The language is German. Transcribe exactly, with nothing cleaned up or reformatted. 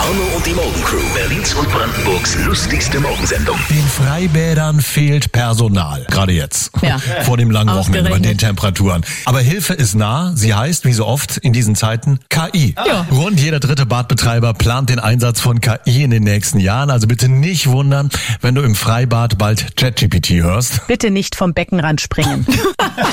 Arno und die Morgencrew. Berlins und Brandenburgs lustigste Morgensendung. Den Freibädern fehlt Personal. Gerade jetzt. Ja. Vor dem langen Wochenende bei den Ausgerechnet. Temperaturen. Aber Hilfe ist nah. Sie heißt, wie so oft in diesen Zeiten, K I. Ja. Rund jeder dritte Badbetreiber plant den Einsatz von K I in den nächsten Jahren. Also bitte nicht wundern, wenn du im Freibad bald ChatGPT hörst. Bitte nicht vom Beckenrand springen.